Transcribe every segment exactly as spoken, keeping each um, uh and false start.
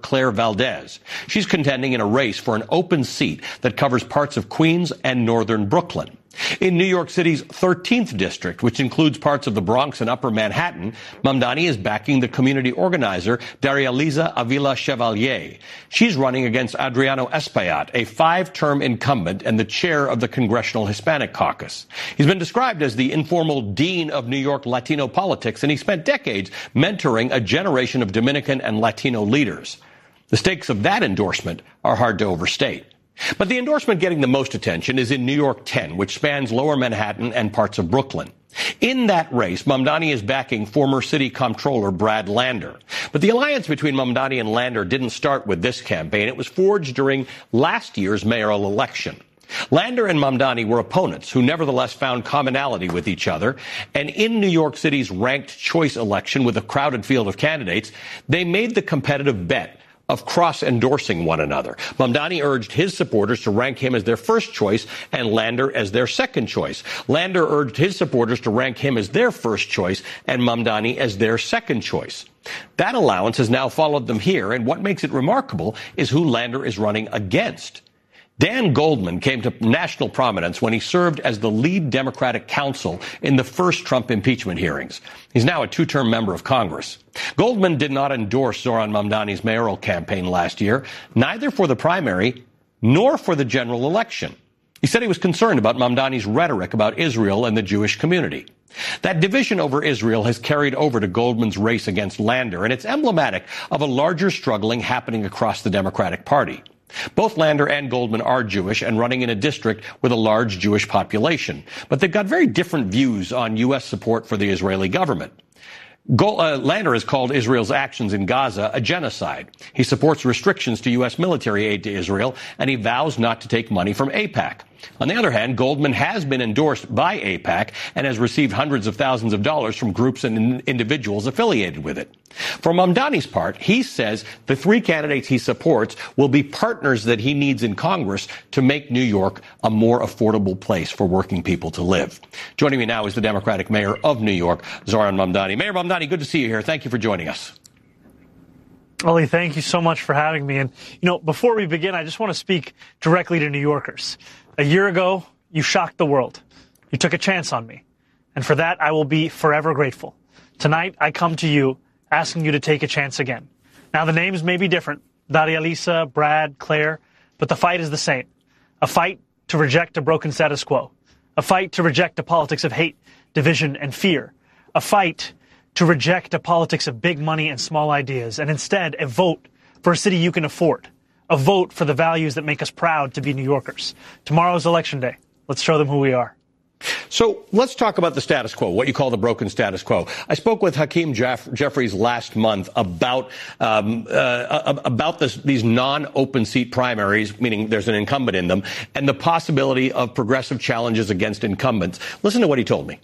Claire Valdez. She's contending in a race for an open seat that covers parts of Queens and northern Brooklyn. In New York City's thirteenth district, which includes parts of the Bronx and Upper Manhattan, Mamdani is backing the community organizer Darializa Avila Chevalier. She's running against Adriano Espaillat, a five-term incumbent and the chair of the Congressional Hispanic Caucus. He's been described as the informal dean of New York Latino politics, and he spent decades mentoring a generation of Dominican and Latino leaders. The stakes of that endorsement are hard to overstate. But the endorsement getting the most attention is in New York ten, which spans lower Manhattan and parts of Brooklyn. In that race, Mamdani is backing former city comptroller Brad Lander. But the alliance between Mamdani and Lander didn't start with this campaign. It was forged during last year's mayoral election. Lander and Mamdani were opponents who nevertheless found commonality with each other. And in New York City's ranked choice election with a crowded field of candidates, they made the competitive bet of cross-endorsing one another. Mamdani urged his supporters to rank him as their first choice and Lander as their second choice. Lander urged his supporters to rank him as their first choice and Mamdani as their second choice. That allowance has now followed them here, and what makes it remarkable is who Lander is running against. Dan Goldman came to national prominence when he served as the lead Democratic counsel in the first Trump impeachment hearings. He's now a two-term member of Congress. Goldman did not endorse Zoran Mamdani's mayoral campaign last year, neither for the primary nor for the general election. He said he was concerned about Mamdani's rhetoric about Israel and the Jewish community. That division over Israel has carried over to Goldman's race against Lander, and it's emblematic of a larger struggling happening across the Democratic Party. Both Lander and Goldman are Jewish and running in a district with a large Jewish population. But they've got very different views on U S support for the Israeli government. Go, uh, Lander has called Israel's actions in Gaza a genocide. He supports restrictions to U S military aid to Israel, and he vows not to take money from AIPAC. On the other hand, Goldman has been endorsed by AIPAC and has received hundreds of thousands of dollars from groups and in- individuals affiliated with it. For Mamdani's part, he says the three candidates he supports will be partners that he needs in Congress to make New York a more affordable place for working people to live. Joining me now is the Democratic mayor of New York, Zoran Mamdani. Mayor Mamdani, good to see you here. Thank you for joining us. Oli, thank you so much for having me. And, you know, before we begin, I just want to speak directly to New Yorkers. A year ago, you shocked the world. You took a chance on me. And for that, I will be forever grateful. Tonight, I come to you asking you to take a chance again. Now, the names may be different, Darializa, Brad, Claire, but the fight is the same. A fight to reject a broken status quo. A fight to reject a politics of hate, division, and fear. A fight to reject a politics of big money and small ideas, and instead a vote for a city you can afford. A vote for the values that make us proud to be New Yorkers. Tomorrow's election day. Let's show them who we are. So let's talk about the status quo, what you call the broken status quo. I spoke with Hakeem Jeff- Jeffries last month about um, uh, about this, these non-open seat primaries, meaning there's an incumbent in them, and the possibility of progressive challenges against incumbents. Listen to what he told me.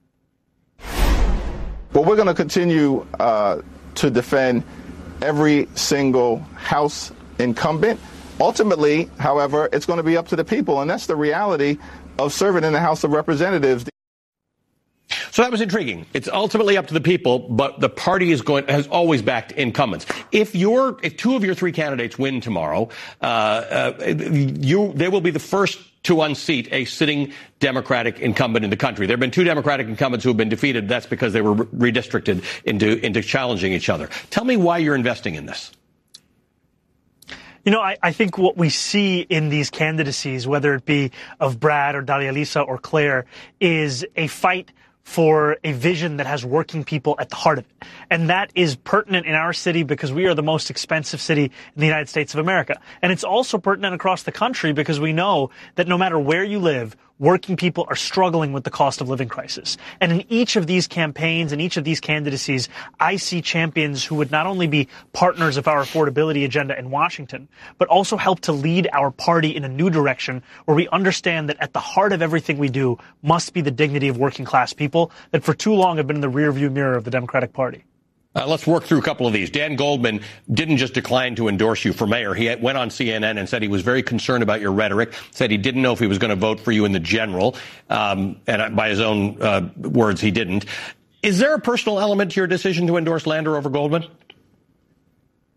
But we're going to continue uh, to defend every single House incumbent. Ultimately, however, it's going to be up to the people, and that's the reality of serving in the House of Representatives. So that was intriguing. It's ultimately up to the people, but the party is going has always backed incumbents. If your if two of your three candidates win tomorrow, uh, uh, you they will be the first to unseat a sitting Democratic incumbent in the country. There have been two Democratic incumbents who have been defeated. That's because they were re- redistricted into into challenging each other. Tell me why you're investing in this. You know, I, I think what we see in these candidacies, whether it be of Brad or Darializa or Claire, is a fight for a vision that has working people at the heart of it. And that is pertinent in our city because we are the most expensive city in the United States of America. And it's also pertinent across the country because we know that no matter where you live, working people are struggling with the cost of living crisis. And in each of these campaigns, in each of these candidacies, I see champions who would not only be partners of our affordability agenda in Washington, but also help to lead our party in a new direction where we understand that at the heart of everything we do must be the dignity of working class people that for too long have been in the rearview mirror of the Democratic Party. Uh, let's work through a couple of these. Dan Goldman didn't just decline to endorse you for mayor. He went on C N N and said he was very concerned about your rhetoric, said he didn't know if he was going to vote for you in the general. Um, and by his own uh, words, he didn't. Is there a personal element to your decision to endorse Lander over Goldman?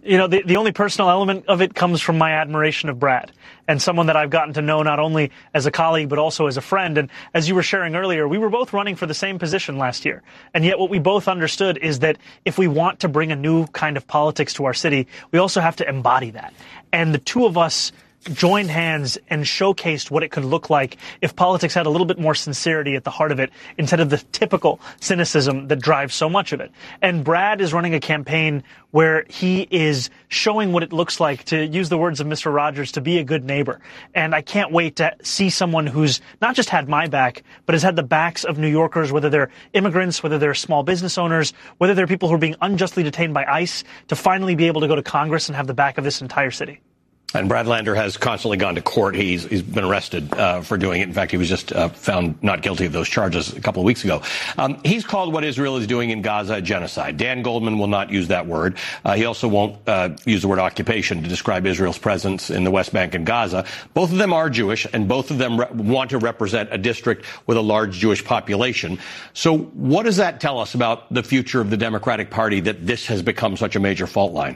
You know, the, the only personal element of it comes from my admiration of Brad, and someone that I've gotten to know not only as a colleague but also as a friend. And as you were sharing earlier, we were both running for the same position last year. And yet what we both understood is that if we want to bring a new kind of politics to our city, we also have to embody that. And the two of us joined hands and showcased what it could look like if politics had a little bit more sincerity at the heart of it instead of the typical cynicism that drives so much of it. And Brad is running a campaign where he is showing what it looks like, to use the words of Mister Rogers, to be a good neighbor. And I can't wait to see someone who's not just had my back, but has had the backs of New Yorkers, whether they're immigrants, whether they're small business owners, whether they're people who are being unjustly detained by ICE, to finally be able to go to Congress and have the back of this entire city. And Brad Lander has constantly gone to court. He's, he's been arrested uh, for doing it. In fact, he was just uh, found not guilty of those charges a couple of weeks ago. Um, he's called what Israel is doing in Gaza a genocide. Dan Goldman will not use that word. Uh, he also won't uh, use the word occupation to describe Israel's presence in the West Bank and Gaza. Both of them are Jewish, and both of them re- want to represent a district with a large Jewish population. So what does that tell us about the future of the Democratic Party, that this has become such a major fault line?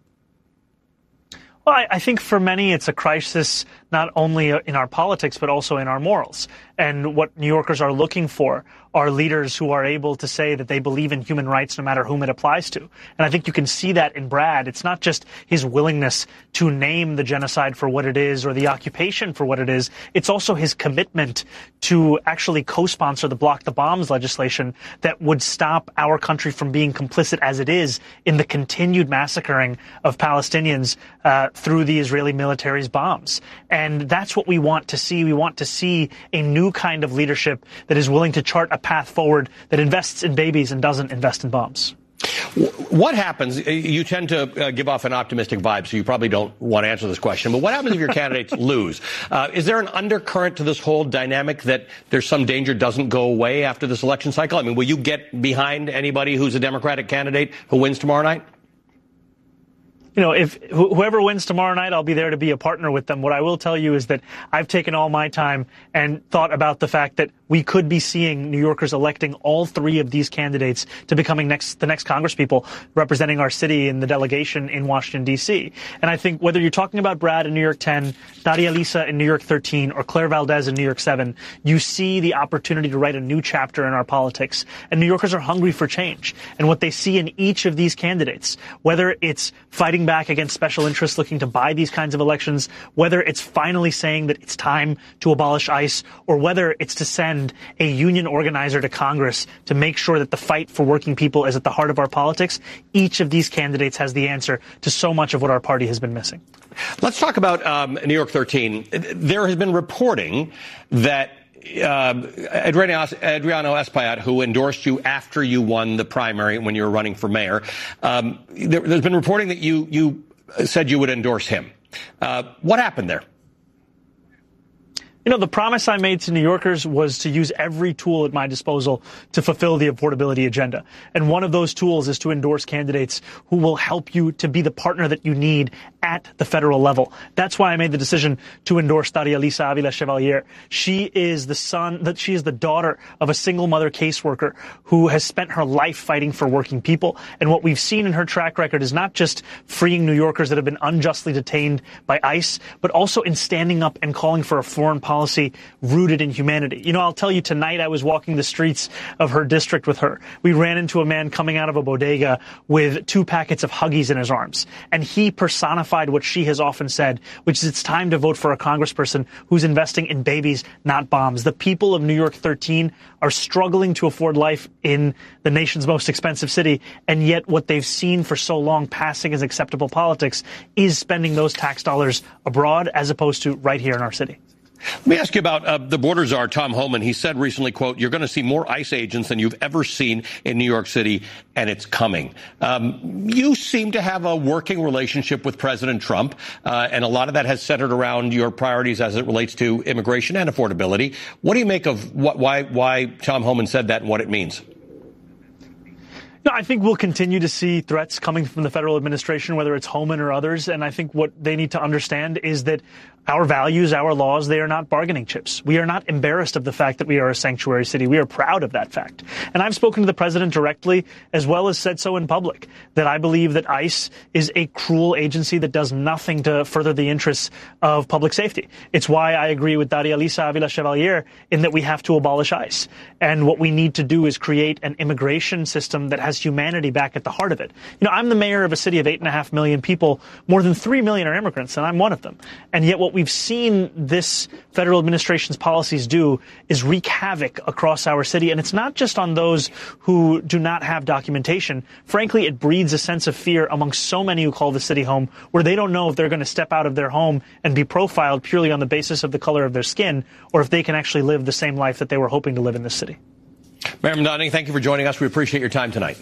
Well, I, I think for many it's a crisis not only in our politics but also in our morals. And what New Yorkers are looking for are leaders who are able to say that they believe in human rights no matter whom it applies to. And I think you can see that in Brad. It's not just his willingness to name the genocide for what it is or the occupation for what it is. It's also his commitment to actually co-sponsor the Block the Bombs legislation that would stop our country from being complicit as it is in the continued massacring of Palestinians uh, through the Israeli military's bombs. And that's what we want to see. We want to see a new kind of leadership that is willing to chart a path forward, that invests in babies and doesn't invest in bombs. What happens? You tend to uh, give off an optimistic vibe, so you probably don't want to answer this question. But what happens if your candidates lose? Uh, is there an undercurrent to this whole dynamic that there's some danger doesn't go away after this election cycle? I mean, will you get behind anybody who's a Democratic candidate who wins tomorrow night? You know, if wh- whoever wins tomorrow night, I'll be there to be a partner with them. What I will tell you is that I've taken all my time and thought about the fact that we could be seeing New Yorkers electing all three of these candidates to becoming next the next congresspeople representing our city in the delegation in Washington, D C. And I think whether you're talking about Brad in New York ten, Daria Lisa in New York thirteen, or Claire Valdez in New York seven, you see the opportunity to write a new chapter in our politics. And New Yorkers are hungry for change. And what they see in each of these candidates, whether it's fighting back against special interests looking to buy these kinds of elections, whether it's finally saying that it's time to abolish ICE, or whether it's to send a union organizer to Congress to make sure that the fight for working people is at the heart of our politics, each of these candidates has the answer to so much of what our party has been missing. Let's talk about um, New York thirteen. There has been reporting that Uh, Adriano, Adriano Espaillat, who endorsed you after you won the primary when you were running for mayor, um, there, there's been reporting that you, you said you would endorse him. Uh, what happened there? You know, the promise I made to New Yorkers was to use every tool at my disposal to fulfill the affordability agenda. And one of those tools is to endorse candidates who will help you to be the partner that you need at the federal level. That's why I made the decision to endorse Daria Lisa Avila Chevalier. She is the son, that she is the daughter of a single mother caseworker who has spent her life fighting for working people. And what we've seen in her track record is not just freeing New Yorkers that have been unjustly detained by ICE, but also in standing up and calling for a foreign policy policy rooted in humanity. You know, I'll tell you, tonight I was walking the streets of her district with her. We ran into a man coming out of a bodega with two packets of Huggies in his arms. And he personified what she has often said, which is it's time to vote for a congressperson who's investing in babies, not bombs. The people of New York thirteen are struggling to afford life in the nation's most expensive city. And yet what they've seen for so long passing as acceptable politics is spending those tax dollars abroad as opposed to right here in our city. Let me ask you about uh, the border czar, Tom Homan. He said recently, quote, you're going to see more ICE agents than you've ever seen in New York City, and it's coming. Um, you seem to have a working relationship with President Trump, uh, and a lot of that has centered around your priorities as it relates to immigration and affordability. What do you make of what, why, why Tom Homan said that and what it means? No, I think we'll continue to see threats coming from the federal administration, whether it's Homan or others. And I think what they need to understand is that Our values, our laws, they are not bargaining chips. We are not embarrassed of the fact that we are a sanctuary city. We are proud of that fact. And I've spoken to the president directly, as well as said so in public, that I believe that ICE is a cruel agency that does nothing to further the interests of public safety. It's why I agree with Daria Lisa Avila Chevalier in that we have to abolish ICE. And what we need to do is create an immigration system that has humanity back at the heart of it. You know, I'm the mayor of a city of eight and a half million people. More than three million are immigrants, and I'm one of them. And yet what we've seen this federal administration's policies do is wreak havoc across our city. And it's not just on those who do not have documentation. Frankly, it breeds a sense of fear amongst so many who call the city home, where they don't know if they're going to step out of their home and be profiled purely on the basis of the color of their skin, or if they can actually live the same life that they were hoping to live in this city. Mayor Mamdani, thank you for joining us. We appreciate your time tonight.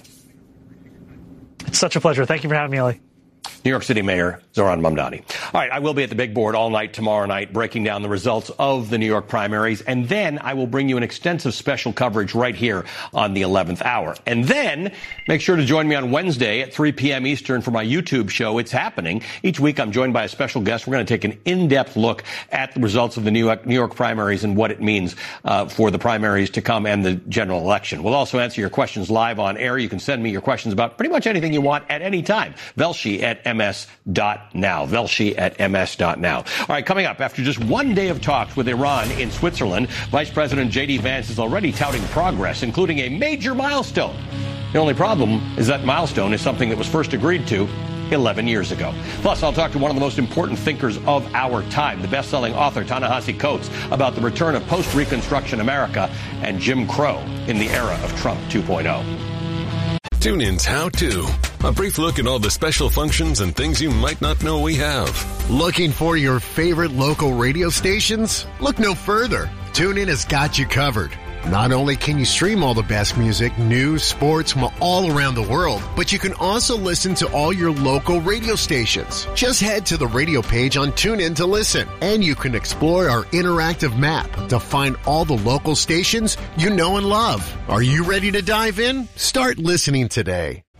It's such a pleasure. Thank you for having me, Ellie. New York City Mayor Zohran Mamdani. All right, I will be at the big board all night tomorrow night, breaking down the results of the New York primaries. And then I will bring you an extensive special coverage right here on the eleventh hour. And then make sure to join me on Wednesday at three p.m. Eastern for my YouTube show, It's Happening. Each week I'm joined by a special guest. We're going to take an in-depth look at the results of the New York, New York primaries and what it means uh, for the primaries to come and the general election. We'll also answer your questions live on air. You can send me your questions about pretty much anything you want at any time. Velshi at m s dot now. Velshi at m s dot now. All right, coming up, after just one day of talks with Iran in Switzerland, Vice President J D. Vance is already touting progress, including a major milestone. The only problem is that milestone is something that was first agreed to eleven years ago. Plus, I'll talk to one of the most important thinkers of our time, the best-selling author Ta-Nehisi Coates, about the return of post-Reconstruction America and Jim Crow in the era of Trump two point oh. TuneIn's How To. A brief look at all the special functions and things you might not know we have. Looking for your favorite local radio stations? Look no further. TuneIn has got you covered. Not only can you stream all the best music, news, sports from all around the world, but you can also listen to all your local radio stations. Just head to the radio page on TuneIn to listen, and you can explore our interactive map to find all the local stations you know and love. Are you ready to dive in? Start listening today.